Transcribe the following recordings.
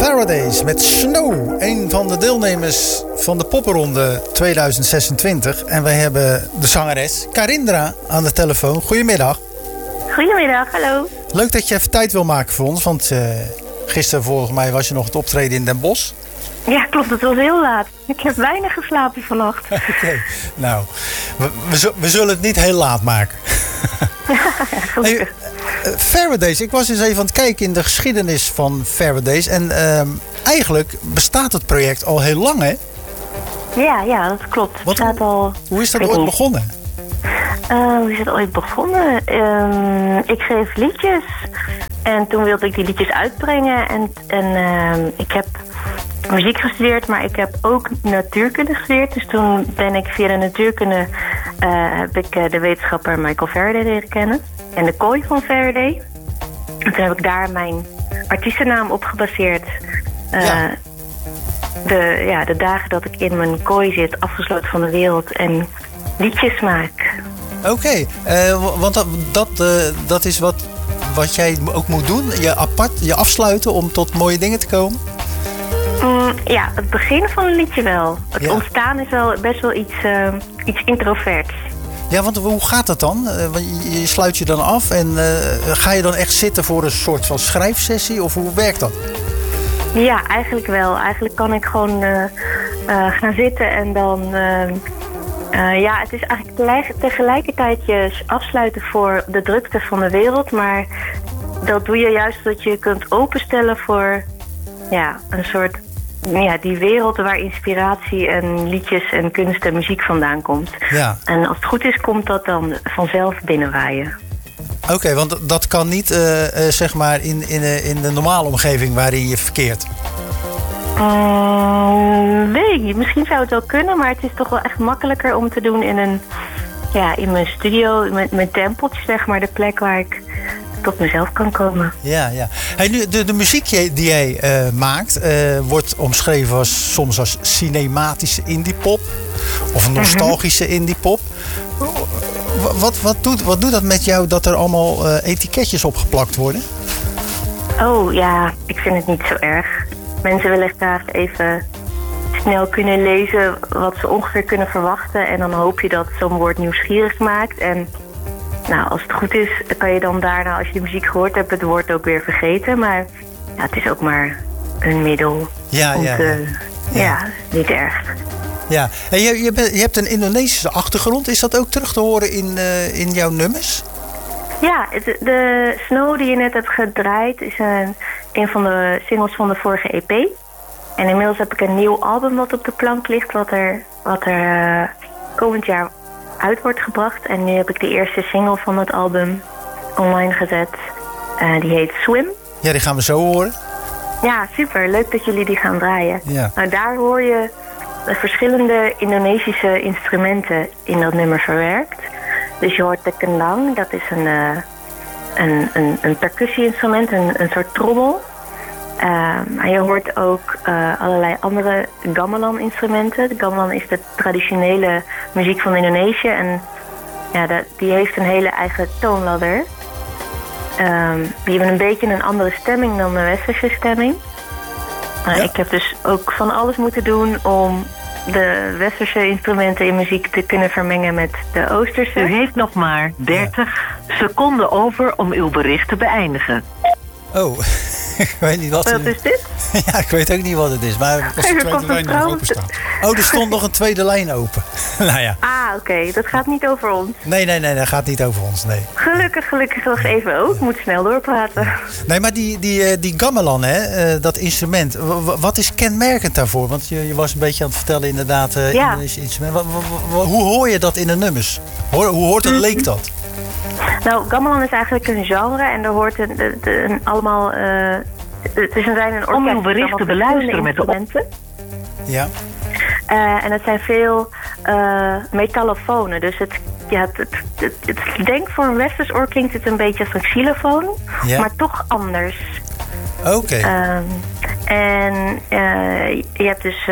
Faradays met Snow. Een van de deelnemers van de poppenronde 2026. En wij hebben de zangeres Karindra aan de telefoon. Goedemiddag. Goedemiddag, hallo. Leuk dat je even tijd wil maken voor ons. Want gisteren volgens mij was je nog het optreden in Den Bosch. Ja, klopt. Het was heel laat. Ik heb weinig geslapen vannacht. Oké. Nou, we zullen het niet heel laat maken. Hey, Faradays, ik was eens even aan het kijken in de geschiedenis van Faradays. En eigenlijk bestaat het project al heel lang, hè? Ja, dat klopt. Hoe is dat ooit begonnen? Hoe is het ooit begonnen? Ik schreef liedjes. En toen wilde ik die liedjes uitbrengen. En ik heb muziek gestudeerd, maar ik heb ook natuurkunde gestudeerd. Dus toen ben ik via de natuurkunde heb ik de wetenschapper Michael Faraday leren kennen. En de kooi van Faraday. En toen heb ik daar mijn artiestennaam op gebaseerd. De dagen dat ik in mijn kooi zit, afgesloten van de wereld en liedjes maak. Oké, want dat is wat jij ook moet doen. Je afsluiten om tot mooie dingen te komen? Ja, het begin van een liedje wel. Het ontstaan is wel best wel iets introverts. Ja, want hoe gaat dat dan? Je sluit je dan af en ga je dan echt zitten voor een soort van schrijfsessie? Of hoe werkt dat? Ja, eigenlijk wel. Eigenlijk kan ik gewoon gaan zitten en dan... het is eigenlijk tegelijkertijd je afsluiten voor de drukte van de wereld. Maar dat doe je juist dat je kunt openstellen voor een soort... die wereld waar inspiratie en liedjes en kunst en muziek vandaan komt. Ja. En als het goed is, komt dat dan vanzelf binnenwaaien. Oké, want dat kan niet zeg maar in de normale omgeving waarin je verkeert. Nee, misschien zou het wel kunnen, maar het is toch wel echt makkelijker om te doen in mijn studio, mijn tempeltje, zeg maar, de plek waar ik tot mezelf kan komen. Ja. Hey, nu, de muziek die jij maakt wordt omschreven soms als cinematische indiepop of een nostalgische indiepop. Wat doet dat met jou dat er allemaal etiketjes opgeplakt worden? Oh ja, ik vind het niet zo erg. Mensen willen graag even snel kunnen lezen wat ze ongeveer kunnen verwachten. En dan hoop je dat zo'n woord nieuwsgierig maakt. En als het goed is, kan je dan daarna, als je de muziek gehoord hebt, het woord ook weer vergeten. Maar het is ook maar een middel. Ja, niet erg. Ja, en je hebt een Indonesische achtergrond. Is dat ook terug te horen in jouw nummers? Ja, de Snow die je net hebt gedraaid is een van de singles van de vorige EP. En inmiddels heb ik een nieuw album wat op de plank ligt, wat er komend jaar uit wordt gebracht. En nu heb ik de eerste single van het album online gezet. Die heet Swim. Ja, die gaan we zo horen. Ja, super. Leuk dat jullie die gaan draaien. Ja. Nou, daar hoor je verschillende Indonesische instrumenten in dat nummer verwerkt. Dus je hoort de kendang, dat is een percussie-instrument, een soort trommel. Maar je hoort ook allerlei andere gamelan-instrumenten. De gamelan is de traditionele muziek van Indonesië. En die heeft een hele eigen toonladder. Die hebben een beetje een andere stemming dan de westerse stemming. Ik heb dus ook van alles moeten doen om de westerse instrumenten in muziek te kunnen vermengen met de oosterse. U heeft nog maar 30 seconden over om uw bericht te beëindigen. Oh, ik weet niet wat is dit? Ja, ik weet ook niet wat het is, maar als de tweede lijn nog open staat. Oh, er stond nog een tweede lijn open. Nou ja. Oké. Dat gaat niet over ons. Nee, dat gaat niet over ons, nee. Gelukkig nog even ook. Ik moet snel doorpraten. Nee, maar die gamelan, dat instrument, wat is kenmerkend daarvoor? Want je was een beetje aan het vertellen inderdaad, Indonesische instrument. Hoe hoor je dat in de nummers? Hoe hoort het leek dat? Nou, gamelan is eigenlijk een genre en er hoort allemaal... het is een orkest. Om uw bericht te beluisteren met de instrumenten. Ja. En het zijn veel metallofonen. Dus denk voor een westers oor klinkt het een beetje als een xylofoon. Ja. Maar toch anders. Oké. En je hebt dus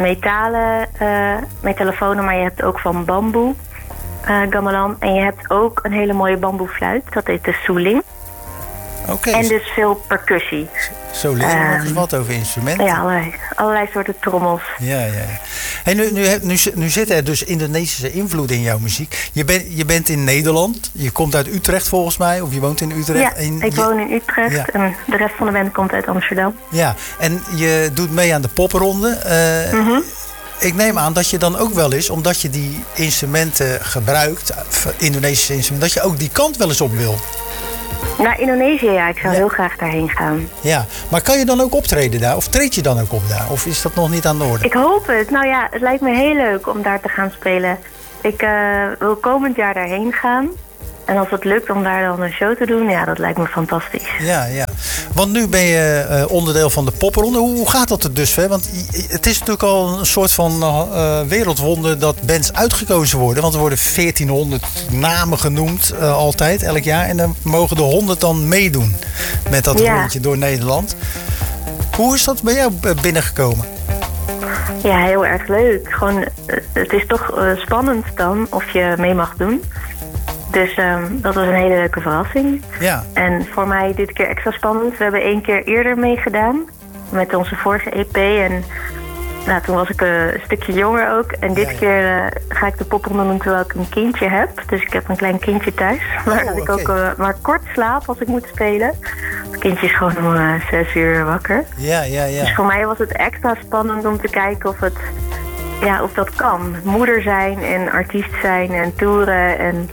metallofonen, maar je hebt ook van bamboe gamelan. En je hebt ook een hele mooie bamboefluit. Dat heet de suling. Okay. En dus veel percussie. Zo leren we nog eens wat over instrumenten. Ja, allerlei soorten trommels. Ja. Hey, nu zitten er dus Indonesische invloeden in jouw muziek. Je bent in Nederland. Je komt uit Utrecht volgens mij. Of je woont in Utrecht. Ja, ik woon in Utrecht. En de rest van de band komt uit Amsterdam. Ja, en je doet mee aan de popronde. Ik neem aan dat je dan ook wel eens, omdat je die instrumenten gebruikt, Indonesische instrumenten, dat je ook die kant wel eens op wil. Naar Indonesië, ja. Ik zou heel graag daarheen gaan. Ja, maar kan je dan ook optreden daar? Of treed je dan ook op daar? Of is dat nog niet aan de orde? Ik hoop het. Nou ja, het lijkt me heel leuk om daar te gaan spelen. Ik wil komend jaar daarheen gaan. En als het lukt om daar dan een show te doen, ja, dat lijkt me fantastisch. Ja. Want nu ben je onderdeel van de popronde. Hoe gaat dat er dus? Hè? Want het is natuurlijk al een soort van wereldwonder dat bands uitgekozen worden. Want er worden 1400 namen genoemd altijd, elk jaar. En dan mogen de 100 dan meedoen met dat rondje door Nederland. Hoe is dat bij jou binnengekomen? Ja, heel erg leuk. Gewoon, het is toch spannend dan of je mee mag doen. Dus dat was een hele leuke verrassing. Ja. En voor mij dit keer extra spannend. We hebben 1 keer eerder meegedaan met onze vorige EP. En nou, toen was ik een stukje jonger ook. En dit keer ga ik de popronde doen terwijl ik een kindje heb. Dus ik heb een klein kindje thuis. Waar ik ook maar kort slaap als ik moet spelen. Het kindje is gewoon om 6 uur wakker. Ja. Dus voor mij was het extra spannend om te kijken of dat kan. Moeder zijn en artiest zijn en toeren en...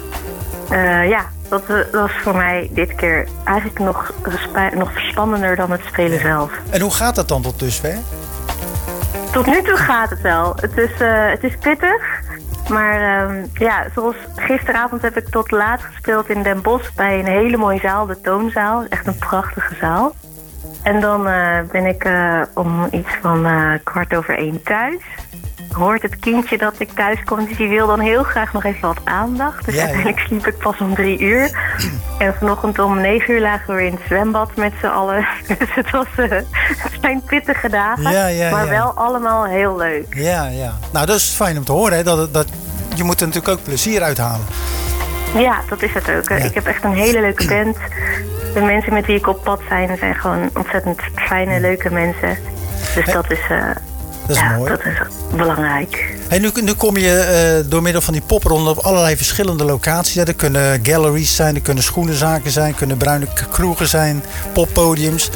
dat was voor mij dit keer eigenlijk nog spannender dan het spelen zelf. En hoe gaat dat dan tot dusver? Tot nu toe gaat het wel. Het is pittig. Maar zoals gisteravond heb ik tot laat gespeeld in Den Bosch bij een hele mooie zaal, de Toonzaal. Echt een prachtige zaal. En dan ben ik om iets van 1:15 thuis. Hoort het kindje dat ik thuis kom, dus die wil dan heel graag nog even wat aandacht. Dus uiteindelijk sliep ik pas om 3 uur. En vanochtend om 9 uur lagen we weer in het zwembad met z'n allen. Dus het zijn pittige dagen, maar wel allemaal heel leuk. Ja. Nou, dat is fijn om te horen, hè? Dat je moet er natuurlijk ook plezier uithalen. Ja, dat is het ook. Ja. Ik heb echt een hele leuke band. De mensen met wie ik op pad zijn gewoon ontzettend fijne, leuke mensen. Dus dat is... Dat is mooi. Dat is belangrijk. Hey, nu kom je door middel van die popronde op allerlei verschillende locaties. Er kunnen galleries zijn, er kunnen schoenenzaken zijn, er kunnen bruine kroegen zijn, poppodiums.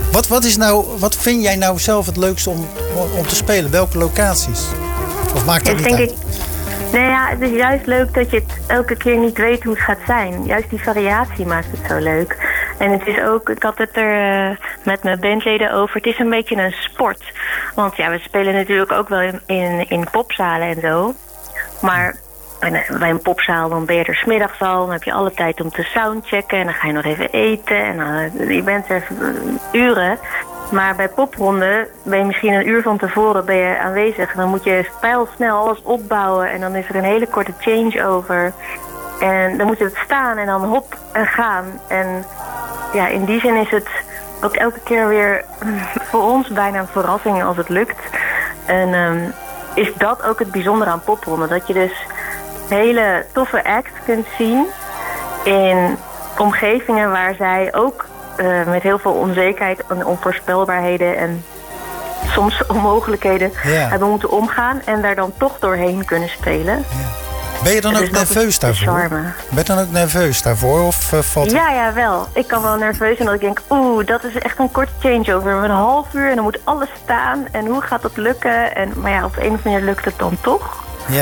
Wat vind jij nou zelf het leukste om te spelen? Welke locaties? Of maakt dat niet uit? Het is juist leuk dat je het elke keer niet weet hoe het gaat zijn. Juist die variatie maakt het zo leuk. En het is ook, ik had het er met mijn bandleden over, het is een beetje een sport. Want ja, we spelen natuurlijk ook wel in popzalen en zo. Maar bij een popzaal dan ben je er 's middags al, dan heb je alle tijd om te soundchecken. En dan ga je nog even eten en je bent er uren. Maar bij popronde ben je misschien een uur van tevoren ben je aanwezig. Dan moet je pijlsnel alles opbouwen en dan is er een hele korte changeover. En dan moet je het staan en dan hop en gaan. En ja, in die zin is het ook elke keer weer voor ons bijna een verrassing als het lukt. En is dat ook het bijzondere aan popronde. Dat je dus hele toffe acts kunt zien in omgevingen waar zij ook met heel veel onzekerheid en onvoorspelbaarheden en soms onmogelijkheden hebben moeten omgaan en daar dan toch doorheen kunnen spelen. Ja. Ben je dan ook nerveus daarvoor? Ben je dan ook nerveus daarvoor? Of valt het? Ja, wel. Ik kan wel nerveus zijn dat ik denk, dat is echt een korte changeover. We hebben een half uur en dan moet alles staan. En hoe gaat dat lukken? Maar ja, op de een of andere manier lukt het dan toch.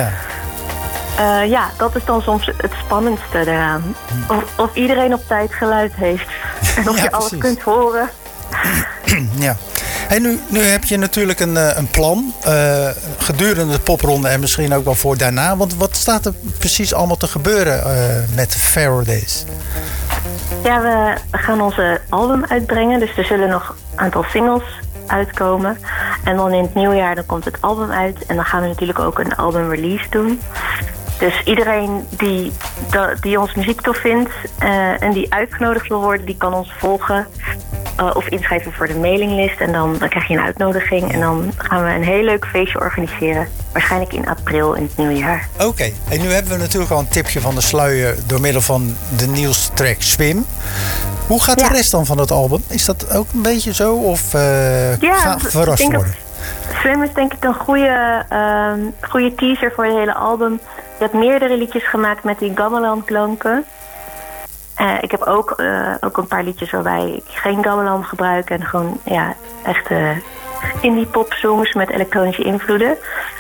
Ja. Dat is dan soms het spannendste eraan. Of iedereen op tijd geluid heeft. En of je alles kunt horen. Ja. Hey, nu heb je natuurlijk een plan gedurende de popronde en misschien ook wel voor daarna. Want wat staat er precies allemaal te gebeuren met Farodays? Ja, we gaan onze album uitbrengen. Dus er zullen nog een aantal singles uitkomen. En dan in het nieuwjaar dan komt het album uit. En dan gaan we natuurlijk ook een album release doen. Dus iedereen die ons muziek tof vindt en die uitgenodigd wil worden, die kan ons volgen. Of inschrijven voor de mailinglist. En dan krijg je een uitnodiging. En dan gaan we een heel leuk feestje organiseren. Waarschijnlijk in april in het nieuwjaar. Oké. En nu hebben we natuurlijk al een tipje van de sluier door middel van de nieuwste track Swim. Hoe gaat de rest dan van het album? Is dat ook een beetje zo? Of verrast worden? Swim is denk ik een goede teaser voor het hele album. Ik heb meerdere liedjes gemaakt met die gamelan klanken. Ik heb ook een paar liedjes waarbij ik geen gamelan gebruik. En gewoon echte indie pop songs met elektronische invloeden.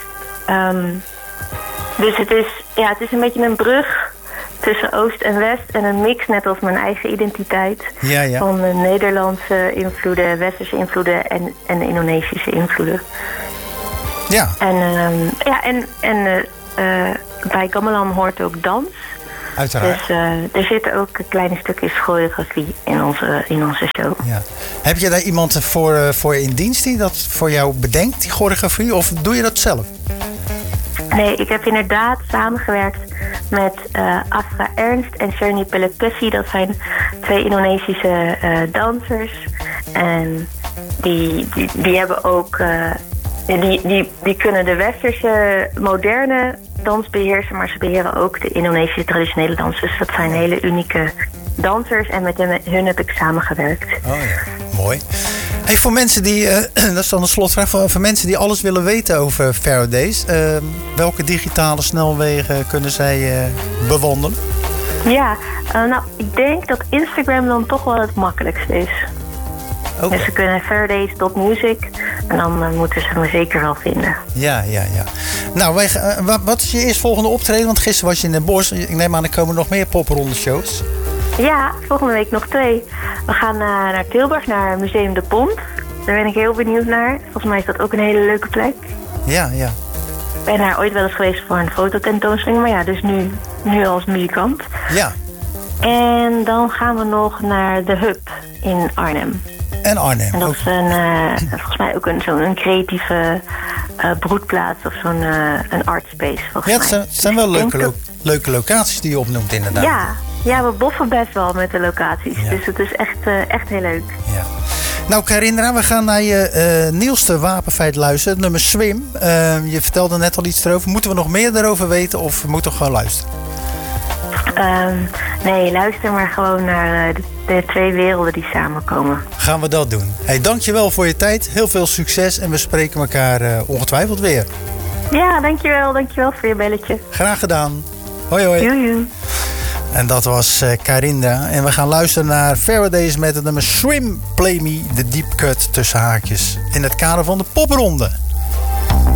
Dus het is een beetje een brug tussen Oost en West. En een mix net als mijn eigen identiteit. Ja. Van Nederlandse invloeden, Westerse invloeden en Indonesische invloeden. Ja. En bij gamelan hoort ook dans. Uiteraard. Dus er zitten ook kleine stukjes choreografie in onze show. Ja. Heb je daar iemand voor in dienst die dat voor jou bedenkt, die choreografie? Of doe je dat zelf? Nee, ik heb inderdaad samengewerkt met Afra Ernst en Sherni Pelekessi. Dat zijn 2 Indonesische dansers. En die hebben ook... Die kunnen de westerse moderne dans beheersen, maar ze beheren ook de Indonesische traditionele dans. Dus dat zijn hele unieke dansers en met hun heb ik samengewerkt. Oh ja, mooi. Hey, voor mensen die, dat is dan een slotvraag, voor mensen die alles willen weten over Faraday's, welke digitale snelwegen kunnen zij bewandelen? Ja, ik denk dat Instagram dan toch wel het makkelijkste is. Okay. Dus ze kunnen Faradays.music en dan moeten ze me zeker wel vinden. Ja. Nou, wat is je eerstvolgende optreden? Want gisteren was je in Den Bosch. Ik neem aan, er komen nog meer popronde shows. Ja, volgende week nog 2. We gaan naar Tilburg, naar Museum de Pont. Daar ben ik heel benieuwd naar. Volgens mij is dat ook een hele leuke plek. Ja. Ik ben daar ooit wel eens geweest voor een fototentoonstelling. Maar ja, dus nu als muzikant. Ja. En dan gaan we nog naar de Hub in Arnhem. En Arnhem. En dat is volgens mij ook zo'n creatieve broedplaats of zo'n een art space. Ja, het zijn wel leuke locaties die je opnoemt inderdaad. Ja, we boffen best wel met de locaties. Ja. Dus het is echt heel leuk. Ja. Nou Karindra, we gaan naar je nieuwste wapenfeit luisteren. Het nummer Swim. Je vertelde net al iets erover. Moeten we nog meer erover weten of moeten we gewoon luisteren? Nee, luister maar gewoon naar de 2 werelden die samenkomen. Gaan we dat doen. Hey, dankjewel voor je tijd. Heel veel succes en we spreken elkaar ongetwijfeld weer. Ja, dankjewel. Dankjewel voor je belletje. Graag gedaan. Hoi. Joejoe. En dat was Karindra. En we gaan luisteren naar Faraday's met het nummer Swim, Play Me, de deep cut tussen haakjes. In het kader van de popronde.